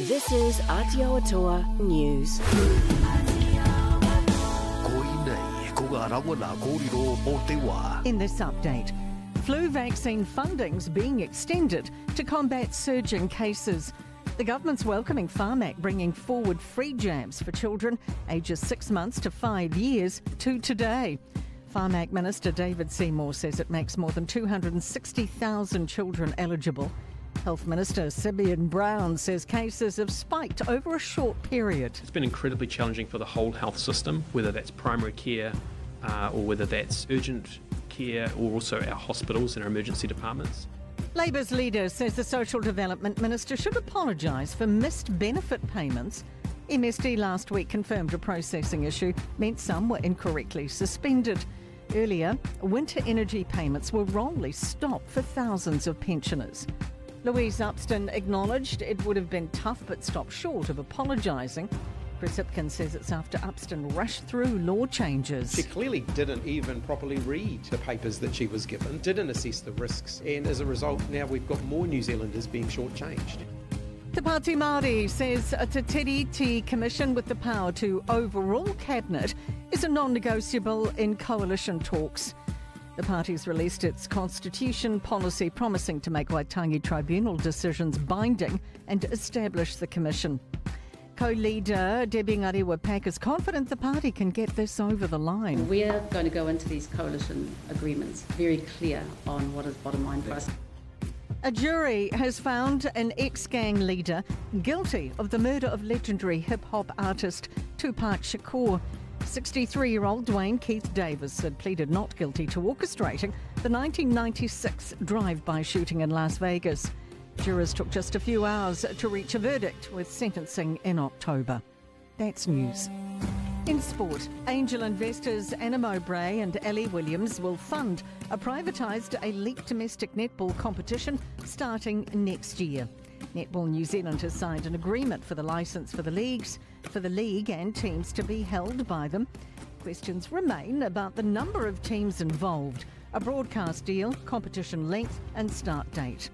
This is Aotearoa News. In this update, flu vaccine funding's being extended to combat surging cases. The government's welcoming Pharmac bringing forward free jabs for children ages 6 months to 5 years to today. Pharmac Minister David Seymour says it makes more than 260,000 children eligible. Health Minister Simeon Brown says cases have spiked over a short period. It's been incredibly challenging for the whole health system, whether that's primary care or whether that's urgent care or also our hospitals and our emergency departments. Labour's leader says the Social Development Minister should apologise for missed benefit payments. MSD last week confirmed a processing issue meant some were incorrectly suspended. Earlier, winter energy payments were wrongly stopped for thousands of pensioners. Louise Upston acknowledged it would have been tough but stopped short of apologising. Chris Ipkin says it's after Upston rushed through law changes. She clearly didn't even properly read the papers that she was given, didn't assess the risks, and as a result now we've got more New Zealanders being shortchanged. Te Pāti Māori says a Te Tiriti Commission with the power to overrule Cabinet is a non-negotiable in coalition talks. The party's released its constitution policy promising to make Waitangi Tribunal decisions binding and establish the commission. Co-leader Debbie Ngarewa-Pack is confident the party can get this over the line. We're going to go into these coalition agreements very clear on what is bottom line for us. A jury has found an ex-gang leader guilty of the murder of legendary hip-hop artist Tupac Shakur. 63-year-old Dwayne Keith Davis had pleaded not guilty to orchestrating the 1996 drive-by shooting in Las Vegas. Jurors took just a few hours to reach a verdict, with sentencing in October. That's news. In sport, angel investors Anna Mowbray and Ellie Williams will fund a privatised elite domestic netball competition starting next year. Netball New Zealand has signed an agreement for the licence for the league and teams to be held by them. Questions remain about the number of teams involved, a broadcast deal, competition length and start date.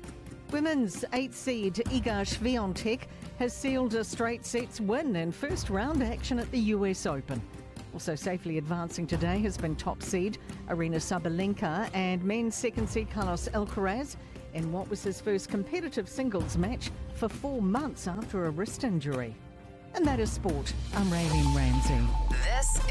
Women's 8th seed Iga Swiatek has sealed a straight sets win in first round action at the US Open. Also safely advancing today has been top seed Aryna Sabalenka and men's second seed Carlos Alcaraz in what was his first competitive singles match for 4 months after a wrist injury. And that is sport. I'm Raylene Ramsey. This